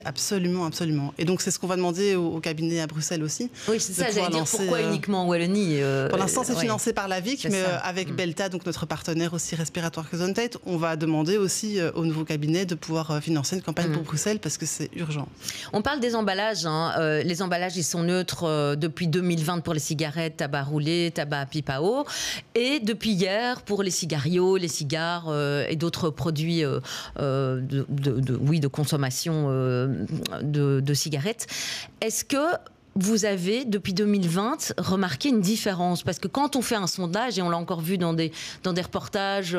Absolument, absolument. Et donc, c'est ce qu'on va demander au cabinet à Bruxelles aussi. Oui, c'est ça, j'allais dire pourquoi uniquement en Wallonie. Pour l'instant, c'est financé par la VIC, mais avec Belta, donc notre partenaire aussi respiratoire Gezondheid, on va demander aussi au nouveau cabinet de pouvoir financer une campagne pour Bruxelles parce que c'est urgent. On parle des emballages. Les emballages, ils sont neutres depuis 2020 pour les cigarettes, tabac roulé, tabac à pipe à eau. Et depuis hier, pour les cigarios, les cigares et d'autres produits de consommation de cigarettes. Est-ce que vous avez, depuis 2020, remarqué une différence? Parce que quand on fait un sondage, et on l'a encore vu dans des reportages,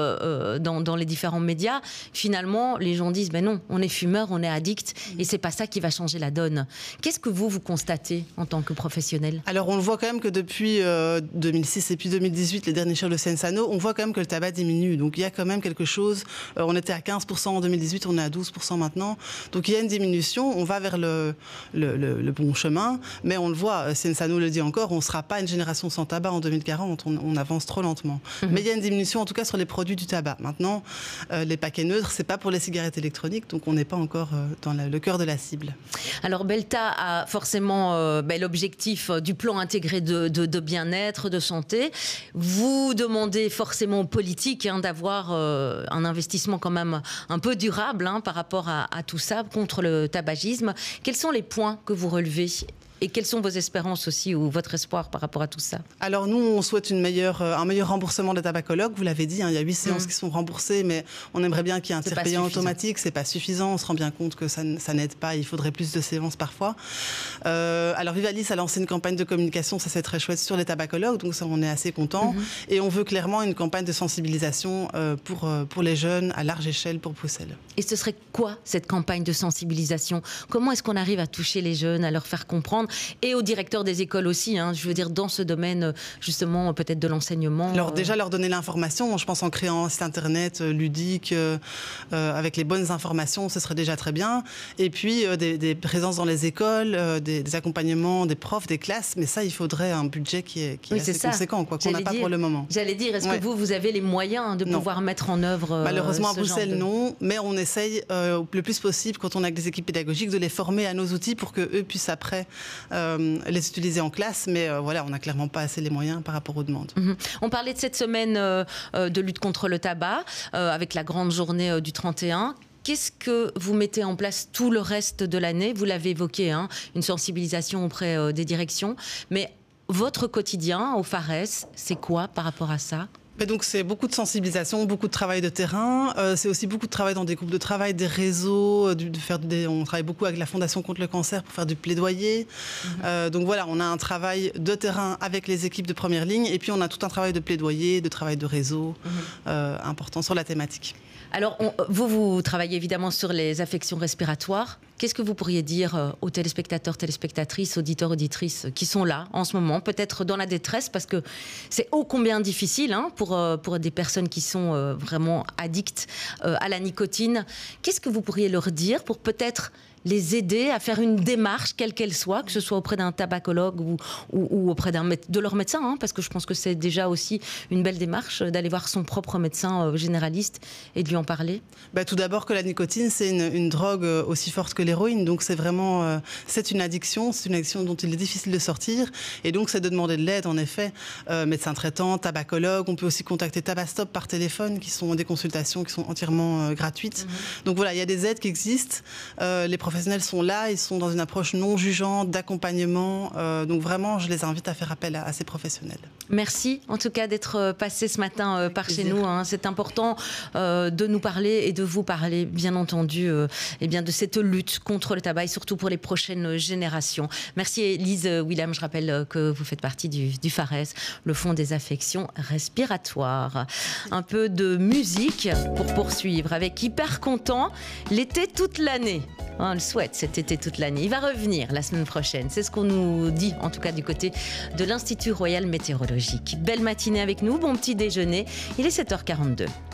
dans les différents médias, finalement, les gens disent, ben non, on est fumeur, on est addict, et c'est pas ça qui va changer la donne. Qu'est-ce que vous constatez en tant que professionnel? Alors, on le voit quand même que depuis 2006 et puis 2018, les derniers chiffres de Sensano, on voit quand même que le tabac diminue. Donc, il y a quand même quelque chose. On était à 15% en 2018, on est à 12% maintenant. Donc, il y a une diminution. On va vers le bon chemin. Mais on le voit, Sensano le dit encore, on ne sera pas une génération sans tabac en 2040, on avance trop lentement. Mais il y a une diminution en tout cas sur les produits du tabac. Maintenant, les paquets neutres, ce n'est pas pour les cigarettes électroniques, donc on n'est pas encore dans le cœur de la cible. Alors Belta a forcément l'objectif du plan intégré de bien-être, de santé. Vous demandez forcément aux politiques d'avoir un investissement quand même un peu durable par rapport à tout ça, contre le tabagisme. Quels sont les points que vous relevez ? Et quelles sont vos espérances aussi ou votre espoir par rapport à tout ça? Alors nous, on souhaite un meilleur remboursement des tabacologues. Vous l'avez dit, il y a 8 séances qui sont remboursées, mais on aimerait bien qu'il y ait un tiers payant automatique. C'est pas suffisant. On se rend bien compte que ça n'aide pas. Il faudrait plus de séances parfois. Alors Vivalis a lancé une campagne de communication, ça c'est très chouette, sur les tabacologues. Donc ça, on est assez content. Et on veut clairement une campagne de sensibilisation pour les jeunes à large échelle pour Bruxelles. Et ce serait quoi cette campagne de sensibilisation? Comment est-ce qu'on arrive à toucher les jeunes, à leur faire comprendre? Et aux directeurs des écoles aussi, je veux dire, dans ce domaine, justement, peut-être de l'enseignement. Alors déjà, leur donner l'information, je pense en créant un site internet ludique, avec les bonnes informations, ce serait déjà très bien. Et puis, des présences dans les écoles, des accompagnements des profs, des classes, mais ça, il faudrait un budget qui est assez conséquent, qu'on n'a pas pour le moment. J'allais dire, est-ce que vous avez les moyens de pouvoir mettre en œuvre malheureusement, à Bruxelles, non, mais on essaye le plus possible, quand on a des équipes pédagogiques, de les former à nos outils pour qu'eux puissent après les utiliser en classe, mais voilà, on n'a clairement pas assez les moyens par rapport aux demandes. On parlait de cette semaine de lutte contre le tabac, avec la grande journée du 31. Qu'est-ce que vous mettez en place tout le reste de l'année? Vous l'avez évoqué, une sensibilisation auprès des directions, mais votre quotidien au Fares, c'est quoi par rapport à ça? Et donc c'est beaucoup de sensibilisation, beaucoup de travail de terrain. C'est aussi beaucoup de travail dans des groupes de travail, des réseaux. On travaille beaucoup avec la Fondation contre le cancer pour faire du plaidoyer. Donc voilà, on a un travail de terrain avec les équipes de première ligne. Et puis on a tout un travail de plaidoyer, de travail de réseau important sur la thématique. Alors vous travaillez évidemment sur les affections respiratoires. Qu'est-ce que vous pourriez dire aux téléspectateurs, téléspectatrices, auditeurs, auditrices qui sont là en ce moment, peut-être dans la détresse, parce que c'est ô combien difficile pour des personnes qui sont vraiment addictes à la nicotine. Qu'est-ce que vous pourriez leur dire pour peut-être les aider à faire une démarche, quelle qu'elle soit, que ce soit auprès d'un tabacologue ou auprès de leur médecin, parce que je pense que c'est déjà aussi une belle démarche d'aller voir son propre médecin généraliste et de lui en parler. Tout d'abord que la nicotine, c'est une drogue aussi forte que l'héroïne, donc c'est vraiment c'est une addiction dont il est difficile de sortir, et donc c'est de demander de l'aide, en effet, médecin traitant, tabacologue. On peut aussi contacter Tabastop par téléphone, qui sont des consultations qui sont entièrement gratuites. Donc voilà, il y a des aides qui existent. Les professionnels sont là, ils sont dans une approche non jugeante, d'accompagnement. Donc vraiment, je les invite à faire appel à ces professionnels. Merci en tout cas d'être passé ce matin par chez nous. C'est important de nous parler et de vous parler, bien entendu, de cette lutte contre le tabac et surtout pour les prochaines générations. Merci Elise William, je rappelle que vous faites partie du Fares, le Fonds des affections respiratoires. Un peu de musique pour poursuivre avec Hyper Content, l'été toute l'année. On le souhaite cet été toute l'année. Il va revenir la semaine prochaine. C'est ce qu'on nous dit, en tout cas du côté de l'Institut Royal Météorologique. Belle matinée avec nous, bon petit déjeuner. Il est 7h42.